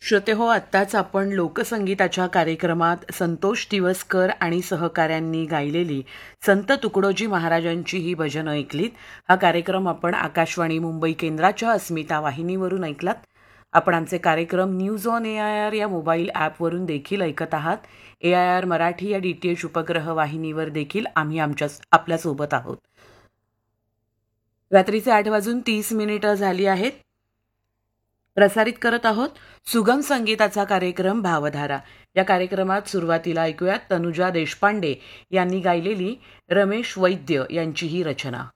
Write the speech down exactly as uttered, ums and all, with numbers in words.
श्रोतेहो, आत्ताच आपण लोकसंगीताच्या कार्यक्रमात संतोष दिवसकर आणि सहकाऱ्यांनी गायलेली संत तुकडोजी महाराजांची ही भजनं ऐकलीत. हा कार्यक्रम आपण आकाशवाणी मुंबई केंद्राच्या अस्मिता वाहिनीवरून ऐकलात. आपण आमचे कार्यक्रम news on A I R या मोबाईल ॲपवरून देखील ऐकत आहात. ए आय आर मराठी या डी टी एच उपग्रह वाहिनीवर देखील आम्ही आमच्या आपल्यासोबत आहोत. रात्रीचे आठ वाजून तीस मिनिटं झाली आहेत. प्रसारित करत आहोत सुगम संगीताचा कार्यक्रम भावधारा. या कार्यक्रमात सुरुवातीला ऐकूयात तनुजा देशपांडे यांनी गायलेली रमेश वैद्य यांची ही रचना.